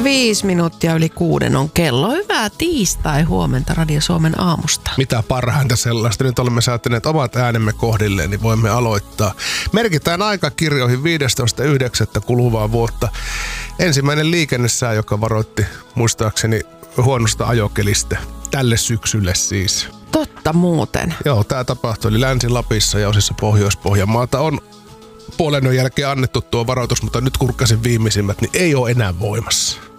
5 minuuttia yli 6 on kello. Hyvää tiistai-huomenta Radio Suomen aamusta. Mitä parhainta sellaista. Nyt olemme saattaneet omat äänemme kohdilleen, niin voimme aloittaa. Merkitään aikakirjoihin 15.9. kuluvaa vuotta. Ensimmäinen liikennesää, joka varoitti muistaakseni huonosta ajokelistä. Tälle syksylle siis. Totta muuten. Joo, tämä tapahtui eli Länsi-Lapissa ja osissa Pohjois-Pohjanmaata on puolen jälkeen annettu tuo varoitus, mutta nyt kurkkasin viimeisimmät, niin ei ole enää voimassa.